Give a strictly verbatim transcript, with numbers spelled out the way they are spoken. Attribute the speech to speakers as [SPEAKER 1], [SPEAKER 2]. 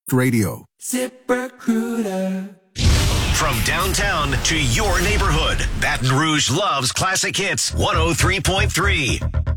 [SPEAKER 1] Radio.
[SPEAKER 2] ZipRecruiter.
[SPEAKER 3] From downtown to your neighborhood, Baton Rouge loves classic hits one oh three point three.